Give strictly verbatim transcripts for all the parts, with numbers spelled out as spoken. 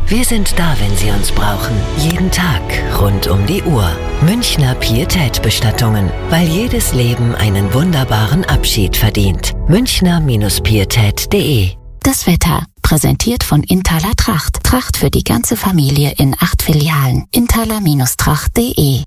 Wir sind da, wenn Sie uns brauchen. Jeden Tag, rund um die Uhr. Münchner Pietät-Bestattungen. Weil jedes Leben einen wunderbaren Abschied verdient. Münchner Pietät punkt de. Das Wetter. Präsentiert von Intala Tracht. Tracht für die ganze Familie in acht Filialen. Intala Tracht punkt de.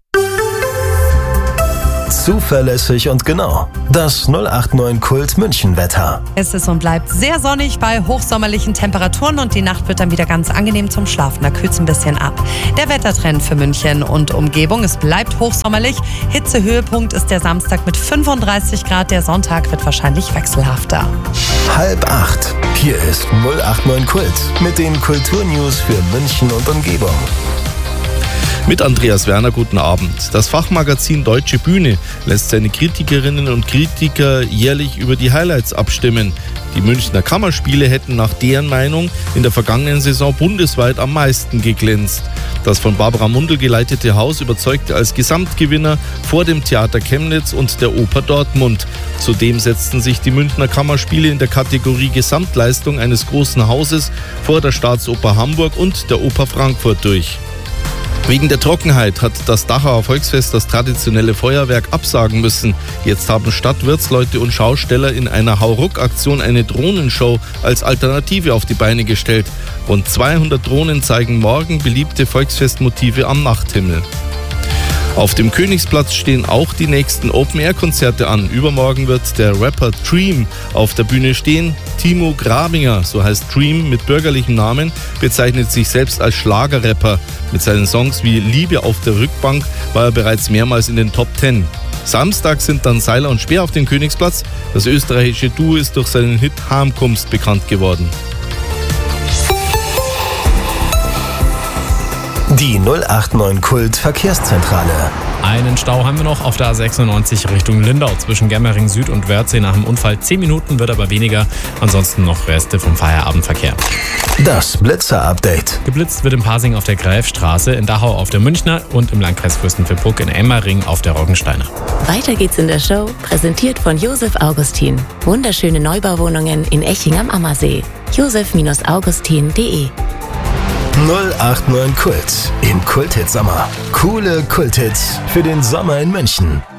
Zuverlässig und genau. Das null acht neun Kult München Wetter. Es ist und bleibt sehr sonnig bei hochsommerlichen Temperaturen und die Nacht wird dann wieder ganz angenehm zum Schlafen. Da kühlt es ein bisschen ab. Der Wettertrend für München und Umgebung, es bleibt hochsommerlich. Hitzehöhepunkt ist der Samstag mit fünfunddreißig Grad. Der Sonntag wird wahrscheinlich wechselhafter. Halb acht. Hier ist null acht neun Kult mit den Kulturnews für München und Umgebung. Mit Andreas Werner, guten Abend. Das Fachmagazin Deutsche Bühne lässt seine Kritikerinnen und Kritiker jährlich über die Highlights abstimmen. Die Münchner Kammerspiele hätten nach deren Meinung in der vergangenen Saison bundesweit am meisten geglänzt. Das von Barbara Mundl geleitete Haus überzeugte als Gesamtgewinner vor dem Theater Chemnitz und der Oper Dortmund. Zudem setzten sich die Münchner Kammerspiele in der Kategorie Gesamtleistung eines großen Hauses vor der Staatsoper Hamburg und der Oper Frankfurt durch. Wegen der Trockenheit hat das Dachauer Volksfest das traditionelle Feuerwerk absagen müssen. Jetzt haben Stadtwirtsleute und Schausteller in einer Hauruck-Aktion eine Drohnenshow als Alternative auf die Beine gestellt. Rund zweihundert Drohnen zeigen morgen beliebte Volksfestmotive am Nachthimmel. Auf dem Königsplatz stehen auch die nächsten Open-Air-Konzerte an. Übermorgen wird der Rapper Dream auf der Bühne stehen. Timo Grabinger, so heißt Dream mit bürgerlichem Namen, bezeichnet sich selbst als Schlagerrapper. Mit seinen Songs wie Liebe auf der Rückbank war er bereits mehrmals in den Top Ten. Samstag sind dann Seiler und Speer auf dem Königsplatz. Das österreichische Duo ist durch seinen Hit Heimkommst bekannt geworden. Die null acht neun Kult Verkehrszentrale. Einen Stau haben wir noch auf der A sechsundneunzig Richtung Lindau zwischen Germering Süd und Wörthsee nach dem Unfall. Zehn Minuten, wird aber weniger. Ansonsten noch Reste vom Feierabendverkehr. Das Blitzer-Update. Geblitzt wird in Pasing auf der Greifstraße, in Dachau auf der Münchner und im Landkreis Fürstenfeldbruck in Emmering auf der Roggensteiner. Weiter geht's in der Show, präsentiert von Josef Augustin. Wunderschöne Neubauwohnungen in Eching am Ammersee. josef Augustin punkt de. null acht neun Kult im Kulthit Sommer. Coole Kulthits für den Sommer in München.